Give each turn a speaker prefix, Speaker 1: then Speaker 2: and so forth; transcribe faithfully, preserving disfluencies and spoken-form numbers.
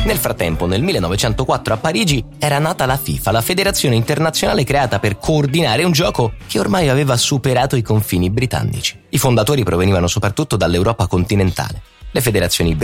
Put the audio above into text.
Speaker 1: Nel frattempo, nel millenovecentoquattro a Parigi era nata la FIFA, la federazione internazionale creata per coordinare un gioco che ormai aveva superato i confini britannici. I fondatori provenivano soprattutto dall'Europa continentale. Le federazioni